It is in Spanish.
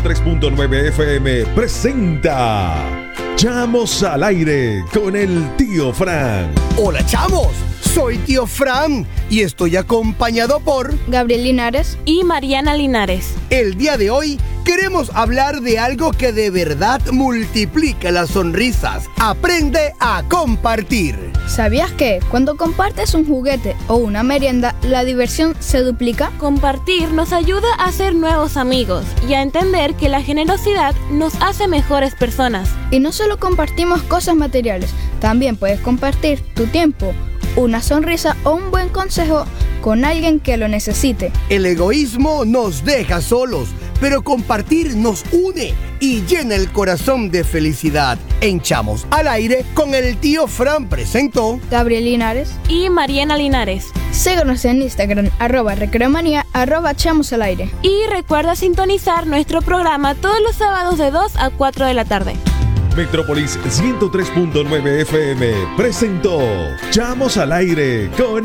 103.9 FM presenta Chamos al Aire con el Tío Fran. Hola chamos, soy Tío Fran y estoy acompañado por Gabriel Linares y Mariana Linares. El día de hoy queremos hablar de algo que de verdad multiplica las sonrisas. Aprende a compartir. ¿Sabías que cuando compartes un juguete o una merienda, la diversión se duplica? Compartir nos ayuda a hacer nuevos amigos y a entender que la generosidad nos hace mejores personas. Y no solo compartimos cosas materiales, también puedes compartir tu tiempo, una sonrisa o un buen consejo con alguien que lo necesite. El egoísmo nos deja solos, pero compartir nos une y llena el corazón de felicidad. En Chamos al Aire con el Tío Fran presentó Gabriel Linares y Mariana Linares. Síguenos en Instagram, @recreomanía, @Chamos al Aire. Y recuerda sintonizar nuestro programa todos los sábados de 2 a 4 de la tarde. Metrópolis 103.9 FM presentó Chamos al Aire con